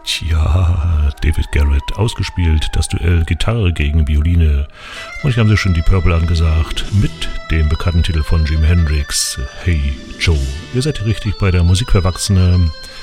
Tja, David Garrett ausgespielt, das Duell Gitarre gegen Violine. Und ich habe schon die Purple angesagt, mit dem bekannten Titel von Jimi Hendrix, Hey Joe. Ihr seid hier richtig bei der Musik für Erwachsene.